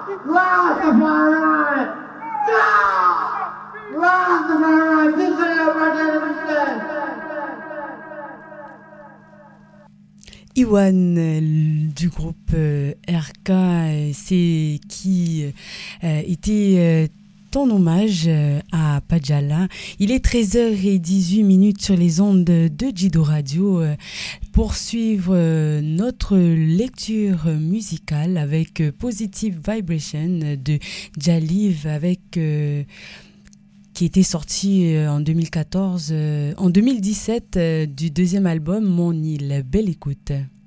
Rastafari! Rastafari! This is Iwan du groupe RK, c'est qui était en hommage à Padjala. Il est 13h18 sur les ondes de Jido Radio. Pour suivre notre lecture musicale avec Positive Vibration de Jaliv avec qui était sorti en 2017 du deuxième album Mon île. Belle écoute.